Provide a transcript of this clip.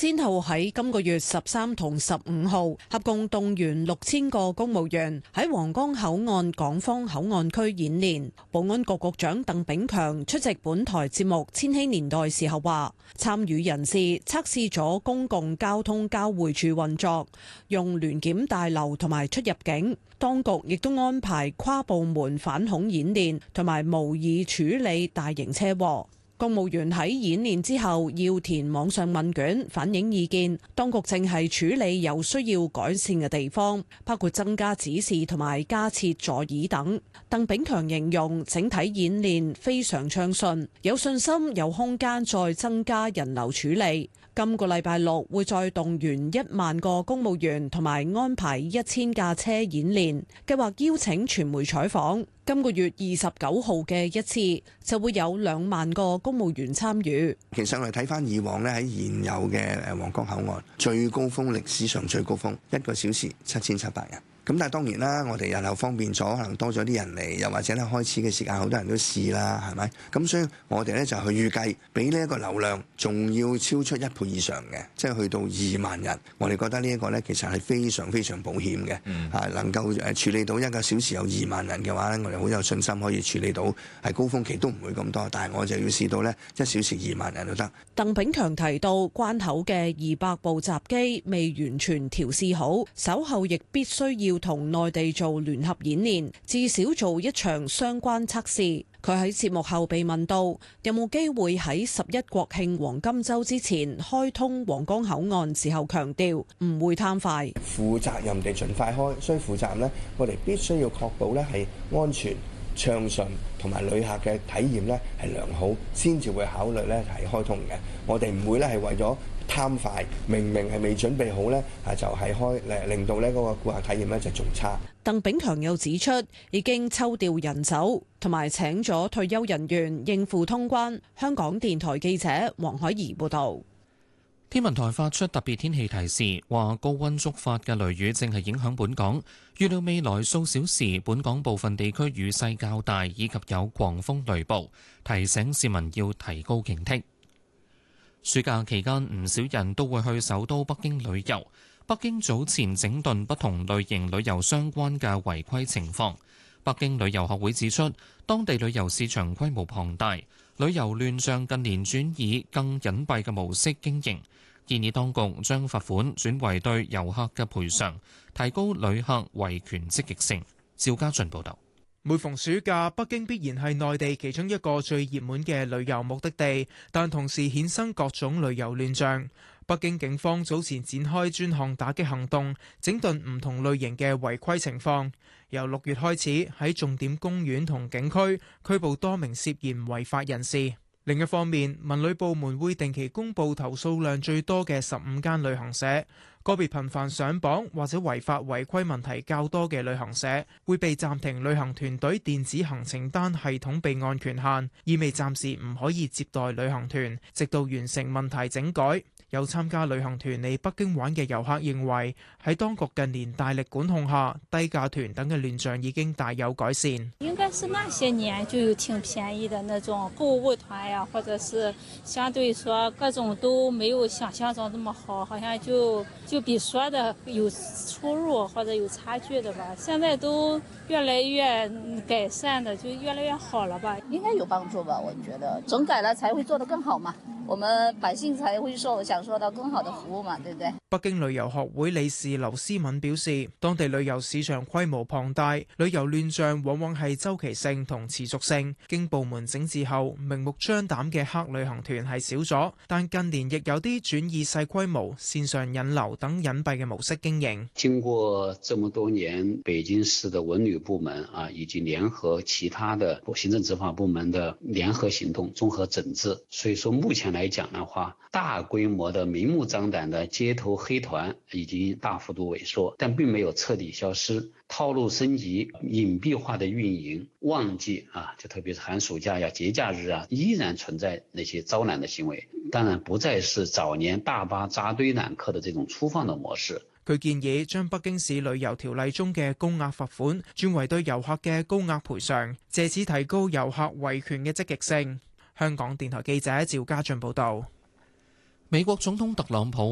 先後喺今個月13同15號合共動員6000個公務員喺皇崗口岸港方口岸區演練。保安局局長鄧炳強出席本台節目《千禧年代》時候話，參與人士測試咗公共交通交匯處運作，用聯檢大樓同埋出入境。當局亦都安排跨部門反恐演練同埋模擬處理大型車禍。公務員喺演練之後要填網上問卷反映意見，當局正係處理有需要改善嘅地方，包括增加指示同埋加設座椅等。鄧炳強形容整體演練非常暢順，有信心有空間再增加人流處理。今個禮拜六會再動員1萬個公務員同埋安排1000架車演練，計劃邀請傳媒採訪。今個月29號嘅一次就會有2萬個公務員參與。 其實我哋睇翻以往咧，喺現有嘅皇崗口岸最高峰，歷史上最高峰1個小時7700人。咁但係當然啦，我哋人流方便咗，可能多咗啲人嚟，又或者咧開始嘅時間好多人都試啦，係咪？咁所以我哋咧就去預計比呢一個流量仲要超出1倍以上嘅，即係去到2萬人。我哋覺得呢一個咧其實係非常非常保險嘅，能夠處理到1個小時有2萬人嘅話咧，我哋好有信心可以處理到，係高峰期都唔會咁多，但係我就要試到咧1小時2萬人都得。 鄧炳強提到，關口嘅200部閘機未完全調試好，稍後亦必須要同內地做聯合演練，至少做一場相關測試。佢喺節目後被問到有冇機會喺11國慶黃金週之前開通皇崗口岸時候，強調唔會貪快， 負責任地盡快開。所以負責任呢，我哋必須要確保呢係安全暢順，同埋旅客嘅體驗呢係良好，先至會考慮呢係開通嘅。我哋唔會呢係為咗貪快，明明係未準備好呢，就係開令到呢嗰個顧客體驗呢就仲差。 鄧炳強又指出，已經抽調人手，同埋請咗退休人員應付通關。香港電台記者黃海怡報導。 天文台發出特別天氣提示，話高溫觸發嘅雷雨正係影響本港，預料未來數小時本港部分地區雨勢較大，以及有狂風雷暴，提醒市民要提高警惕。暑假期間唔少人都會去首都北京旅遊，北京早前整頓不同類型旅遊相關嘅違規情況。北京旅遊學會指出，當地旅遊市場規模龐大，旅遊亂象近年轉以更隱蔽嘅模式經營。建議當局將罰款轉為對遊客嘅賠償，提高旅客維權積極性。趙家俊報導。 每逢暑假，北京必然係內地其中一個最熱門嘅旅遊目的地，但同時衍生各種旅遊亂象。北京警方早前展開專項打擊行動，整頓唔同類型嘅違規情況。由6月開始，喺重點公園同景區拘捕多名涉嫌違法人士。另一方面，文旅部門會定期公布投訴量最多嘅15間旅行社，個別頻繁上榜或者違法違規問題較多嘅旅行社會被暫停旅行團隊電子行程單系統備案權限，意味暫時唔可以接待旅行團，直到完成問題整改。有參加旅行團嚟北京玩嘅遊客認為，喺當局近年大力管控下，低價團等嘅亂象已經大有改善。 應該是那些年就有挺便宜的那種購物團呀，或者是相對說各種都沒有想象中這麼好，好像就比說的有出入或者有差距的吧。現在都越來越改善的，就越來越好了吧。 應該有幫助吧，我覺得整改了才會做得更好嘛，我們百姓才會享受到更好的服務嘛，對不對？ 北京旅遊學會理事劉思敏表示，當地旅遊市場規模龐大，旅遊亂象往往係周期性同持續性。經部門整治後，明目張膽嘅黑旅行團係少咗，但近年亦有啲轉以細規模、線上引流等隱蔽嘅模式經營。 經過這麼多年，北京市的文旅部門以及聯合其他的行政執法部門的聯合行動、綜合整治，所以說目前來講的話，大規模的明目張膽的街頭黑團已經大幅度萎縮，但並沒有徹底消失。套路升級、隱蔽化的運營，旺季就特別是寒暑假呀、節假日依然存在那些招攬的行為，當然不再是早年大巴扎堆攬客的這種粗放的模式。 佢建議將北京市旅遊條例中嘅高額罰款轉為對遊客嘅高額賠償，借此提高遊客維權嘅積極性。香港電台記者趙家俊報道。 美國總統特朗普